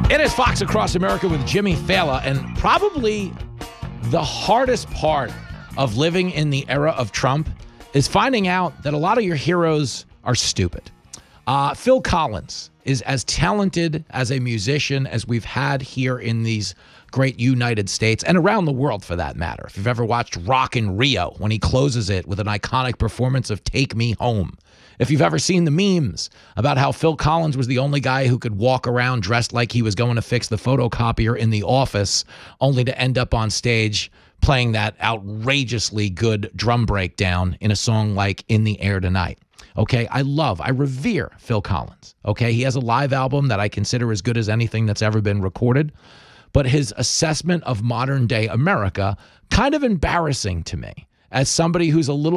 It is Fox Across America with Jimmy Fallon, and probably the hardest part of living in the era of Trump is finding out that a lot of your heroes are stupid. Phil Collins is as talented as a musician as we've had here in these great United States and around the world, for that matter. If you've ever watched Rock in Rio, when he closes it with an iconic performance of Take Me Home. If you've ever seen the memes about how Phil Collins was the only guy who could walk around dressed like he was going to fix the photocopier in the office, only to end up on stage playing that outrageously good drum breakdown in a song like In the Air Tonight. Okay, I revere Phil Collins. Okay, he has a live album that I consider as good as anything that's ever been recorded. But his assessment of modern day America, kind of embarrassing to me as somebody who's a little